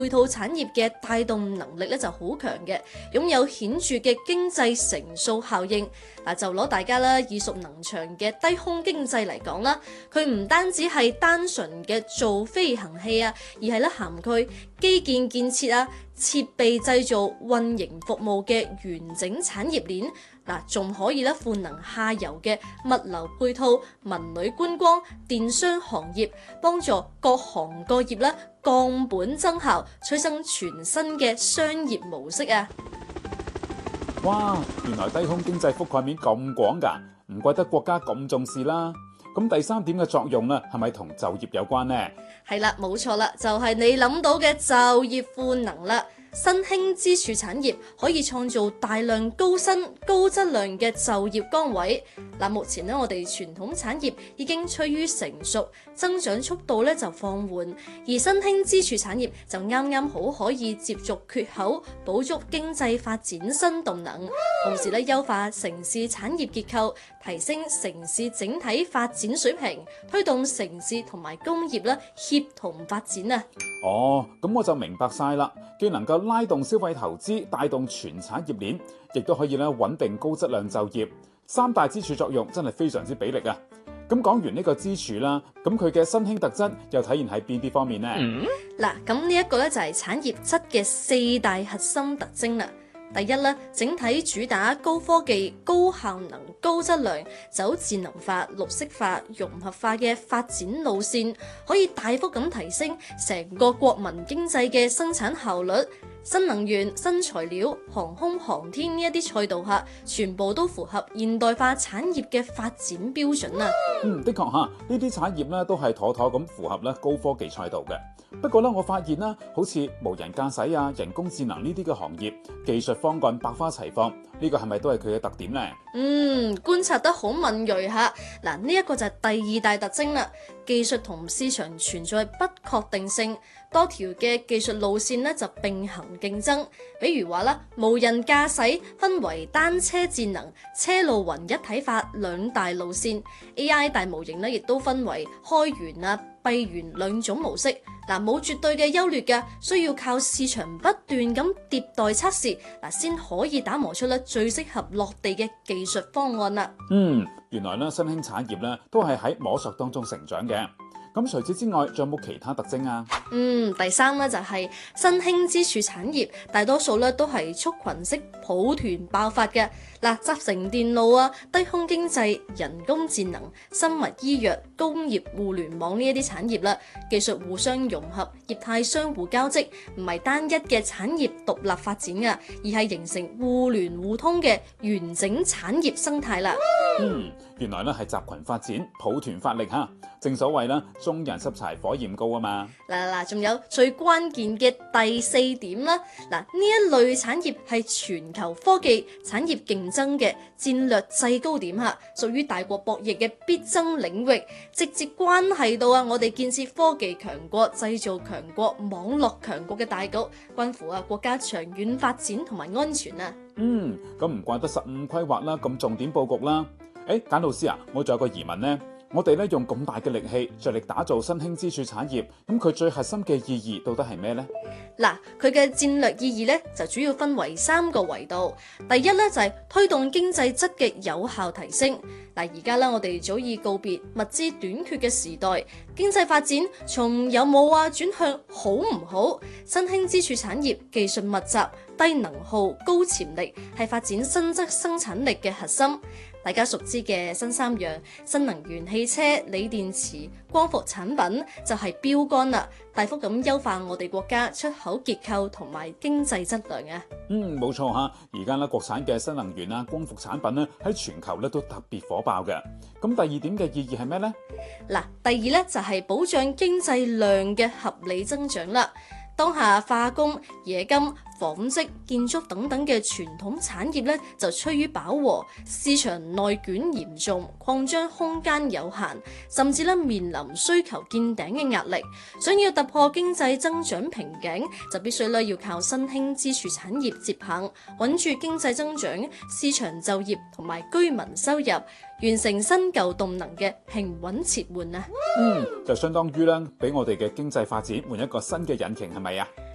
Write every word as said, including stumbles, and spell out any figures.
配套產業嘅帶動能力咧就好強嘅，擁有顯著嘅經濟乘數效應。嗱，就攞大家啦耳熟能詳嘅低空經濟嚟講啦，佢唔單止係單純嘅造飛行器啊，而係咧涵蓋基建建設啊、設備製造、運營服務嘅完整產業鏈。嗱，仲可以咧賦能下游嘅物流配套、文旅觀光、電商行業，幫助各行各業咧降本增效，催生全新嘅商業模式啊！ 哇，原來低空經濟覆蓋面咁廣㗎，唔怪得國家咁重視啦。咁第三點嘅作用咧，係咪同就業有關呢？ 係啦，冇錯啦，就係你諗到嘅就業賦能啦。新興支柱產業可以創造大量高薪、高質量嘅就業崗位。嗱，目前呢，我哋傳統產業已經趨於成熟，增長速度咧就放緩，而新興支柱產業就啱啱好可以接續缺口，補足經濟發展新動能，同時咧優化城市產業結構，提升城市整體發展水平，推動城市同埋工業咧協同發展啊！ 哦，咁我就明白晒啦，既能夠拉動消費投資，帶動全產業鏈，亦都可以咧穩定高質量就業，三大支柱作用真係非常之俾力啊！咁講完呢個支柱啦，咁佢嘅新興特質又體現喺邊啲方面呢？ 嗱、嗯，咁呢一個咧就係產業質嘅四大核心特徵啦。第一咧，整體主打高科技、高效能、高質量，走智能化、綠色化、融合化嘅發展路線，可以大幅咁提升成個國民經濟嘅生產效率。新能源、新材料、航空航天呢一啲賽道下，全部都符合現代化產業嘅發展標準啊！ 嗯，的確嚇，呢啲產業咧都係妥妥咁符合咧高科技賽道嘅。不過咧，我發現啦，好似無人駕駛啊、人工智能呢啲嘅行業，技術方案百花齊放，呢個係咪都係佢嘅特點呢？嗯， 觀察得好敏鋭嚇。嗱，呢一個就係第二大特徵啦。技術同市場存在不確定性，多條嘅技術路線咧就並行競爭。比如話啦，無人駕駛分為單車智能、車路雲一體化兩大路線 ，A I 大模型咧亦都分為開源啊、閉源兩種模式。嗱，冇絕對嘅優劣嘅，需要靠市場不斷咁迭代測試，嗱先可以打磨出咧最適合落地嘅技術方案啦。 嗯，原來咧新興產業咧都係喺摸索當中成長嘅。咁除此之外，仲有冇其他特徵啊？ 嗯，第三咧就係新興支柱產業，大多數咧都係畜群式抱團爆發嘅。嗱，集成電路啊、低空經濟、人工智能、生物醫藥、工業互聯網呢一啲產業啦，技術互相融合，業態相互交織，唔係單一嘅產業獨立發展㗎，而係形成互聯互通嘅完整產業生態啦。 嗯，原來咧係集群發展、抱團發力嚇。正所謂啦，眾人拾柴火焰高啊嘛。 嗱嗱嗱，仲有最關鍵嘅第四點啦。嗱，呢一類產業係全球科技產業競爭嘅戰略制高點嚇，屬於大國博弈嘅必爭領域，直接關係到啊我哋建設科技強國、製造強國、網絡強國嘅大局，關乎啊國家長遠發展同埋安全啊。 嗯，咁唔怪得十五規劃啦，咁重點佈局啦。誒，簡老師啊，我仲有個疑問呢。我哋咧用咁大嘅力氣，着力打造新興支柱產業，咁佢最核心嘅意義到底係咩呢？嗱， 佢嘅戰略意義咧就主要分為三個維度。第一咧就係推動經濟質嘅有效提升。嗱，而家咧我哋早已告別物資短缺嘅時代，經濟發展從有冇啊轉向好唔好。新興支柱產業技術密集、低能耗、高潛力，係發展新質生產力嘅核心。大家熟知嘅新三樣新能源汽車、鋰電池、光伏產品就係標杆啦，大幅咁優化我哋國家出口結構同埋經濟質量啊！ 嗯，冇錯嚇，而家咧國產嘅新能源啊、光伏產品咧喺全球咧都特別火爆嘅。咁第二點嘅意義係咩呢？ 嗱，第二咧就係保障經濟量嘅合理增長啦。當下化工、冶金、紡織、建築等等嘅傳統產業咧就趨於飽和，市場內卷嚴重，擴張空間有限，甚至咧面臨需求見頂嘅壓力。想要突破經濟增長瓶頸，就必須咧要靠新興支柱產業接棒，穩住經濟增長、市場就業同埋居民收入，完成新舊動能嘅平穩切換啊！ 嗯，就相當於咧俾我哋嘅經濟發展換一個新嘅引擎，係咪啊？